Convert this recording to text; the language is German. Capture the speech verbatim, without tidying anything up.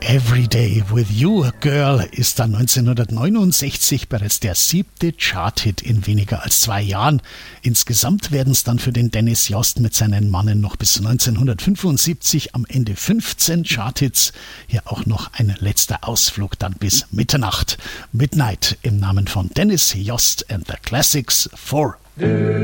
Everyday with You, Girl, ist dann neunzehnhundertneunundsechzig bereits der siebte Charthit in weniger als zwei Jahren. Insgesamt werden es dann für den Dennis Yost mit seinen Mannen noch bis neunzehnhundertfünfundsiebzig am Ende fünfzehn Charthits. Hier auch noch ein letzter Ausflug dann bis Mitternacht. Midnight im Namen von Dennis Yost and the Classics four.